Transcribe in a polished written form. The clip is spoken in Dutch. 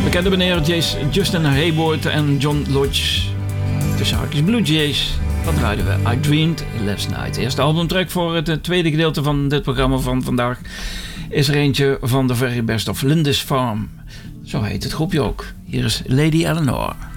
bekende meneer Justin Hayward en John Lodge. Tussen haakjes Blue Jays. Dat draaiden we. I Dreamed Last Night. Eerste albumtrack voor het tweede gedeelte van dit programma van vandaag is er eentje van The Very Best of Lindisfarne. Zo heet het groepje ook. Hier is Lady Eleanor.